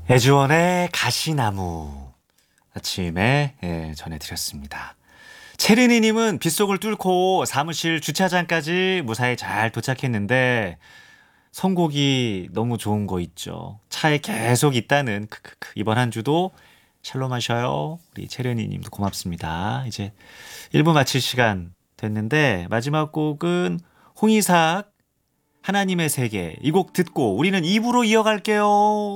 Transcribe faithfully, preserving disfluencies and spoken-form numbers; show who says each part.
Speaker 1: 애주원의 가시나무 아침에 예, 전해드렸습니다. 체르니님은 빗속을 뚫고 사무실 주차장까지 무사히 잘 도착했는데 선곡이 너무 좋은 거 있죠. 차에 계속 있다는 크크크. 이번 한 주도 샬롬하셔요. 우리 체르니님도 고맙습니다. 이제 일 부 마칠 시간 됐는데 마지막 곡은 홍이삭 하나님의 세계 이 곡 듣고 우리는 이 부로 이어갈게요.